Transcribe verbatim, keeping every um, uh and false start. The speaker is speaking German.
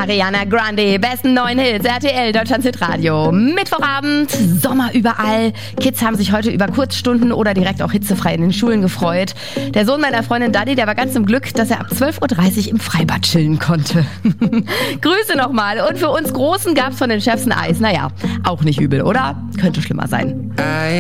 Ariana Grande, besten neuen Hits, R T L, Deutschlands Hitradio. Mittwochabend, Sommer überall. Kids haben sich heute über Kurzstunden oder direkt auch hitzefrei in den Schulen gefreut. Der Sohn meiner Freundin Daddy, der war ganz im Glück, dass er ab zwölf Uhr dreißig im Freibad chillen konnte. Grüße nochmal. Und für uns Großen gab's von den Chefs ein Eis. Naja, auch nicht übel, oder? Könnte schlimmer sein.